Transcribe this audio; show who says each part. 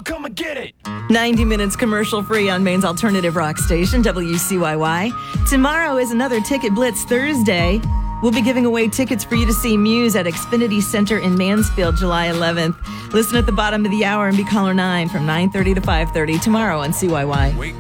Speaker 1: so come and get it.
Speaker 2: 90 minutes commercial free on Maine's alternative rock station, WCYY. Tomorrow is another Ticket Blitz Thursday. We'll be giving away tickets for you to see Muse at Xfinity Center in Mansfield, July 11th. Listen at the bottom of the hour and be caller 9 from 9:30 to 5:30 tomorrow on CYY.